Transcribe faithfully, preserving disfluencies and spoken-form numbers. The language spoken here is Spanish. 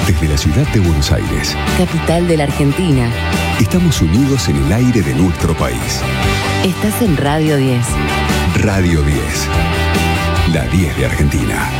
Desde la ciudad de Buenos Aires, capital de la Argentina, estamos unidos en el aire de nuestro país. Estás en Radio diez. Radio diez, la diez de Argentina.